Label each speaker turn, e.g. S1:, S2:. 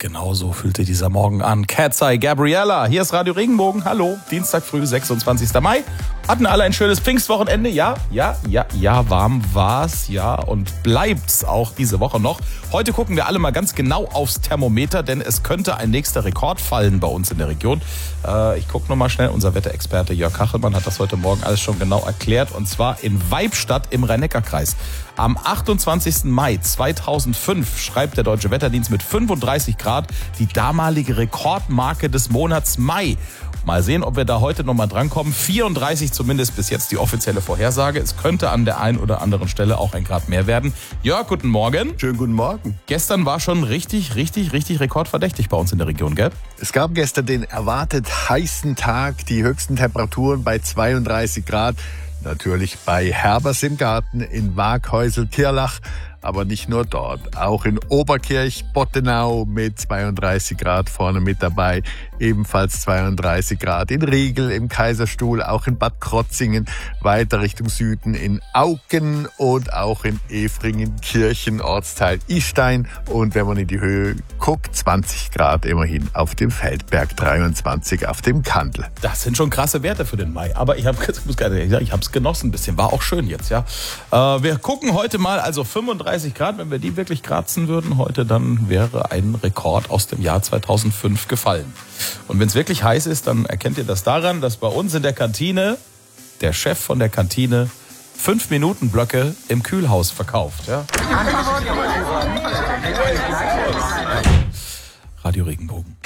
S1: Genau so fühlte dieser Morgen an. Cat's Eye Gabriella, hier ist Radio Regenbogen. Hallo, Dienstag früh, 26. Mai. Hatten alle ein schönes Pfingstwochenende? Ja, warm war's, ja, und bleibt's auch diese Woche noch. Heute gucken wir alle mal ganz genau aufs Thermometer, denn es könnte ein nächster Rekord fallen bei uns in der Region. Ich gucke nochmal schnell, unser Wetterexperte Jörg Kachelmann hat das heute Morgen alles schon genau erklärt, und zwar in Weibstadt im Rhein-Neckar-Kreis. Am 28. Mai 2005 schreibt der Deutsche Wetterdienst mit 35 Grad die damalige Rekordmarke des Monats Mai. Mal sehen, ob wir da heute nochmal drankommen. 34 zumindest bis jetzt die offizielle Vorhersage. Es könnte an der einen oder anderen Stelle auch ein Grad mehr werden. Jörg, guten Morgen.
S2: Schönen guten Morgen.
S1: Gestern war schon richtig rekordverdächtig bei uns in der Region, gell?
S2: Es gab gestern den erwartet heißen Tag, die höchsten Temperaturen bei 32 Grad. Natürlich bei Herbers im Garten in Waaghäusel-Kirlach, aber nicht nur dort. Auch in Oberkirch-Bottenau mit 32 Grad vorne mit dabei, ebenfalls 32 Grad in Riegel, im Kaiserstuhl, auch in Bad Krotzingen, weiter Richtung Süden in Auken und auch in Efringen-Kirchen, Ortsteil Istein. Und wenn man in die Höhe guckt, 20 Grad immerhin auf dem Feldberg, 23 auf dem Kandel.
S1: Das sind schon krasse Werte für den Mai, aber ich habe es genossen ein bisschen, war auch schön jetzt, ja. Wir gucken heute mal, also 35 Grad, wenn wir die wirklich kratzen würden heute, dann wäre ein Rekord aus dem Jahr 2005 gefallen. Und wenn es wirklich heiß ist, dann erkennt ihr das daran, dass bei uns in der Kantine der Chef von der Kantine 5-Minuten-Blöcke im Kühlhaus verkauft. Ja? Radio Regenbogen.